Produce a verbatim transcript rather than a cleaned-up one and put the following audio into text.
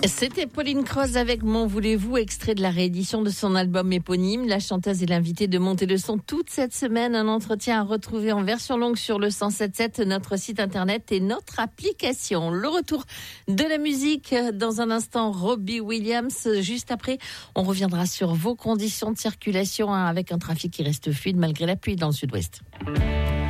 C'était Pauline Croze avec M'en voulez-vous, extrait de la réédition de son album éponyme. La chanteuse est l'invitée de Monter le son toute cette semaine. Un entretien à retrouver en version longue sur le cent sept virgule sept, notre site internet et notre application. Le retour de la musique dans un instant, Robbie Williams. Juste après, on reviendra sur vos conditions de circulation avec un trafic qui reste fluide malgré la pluie dans le sud-ouest.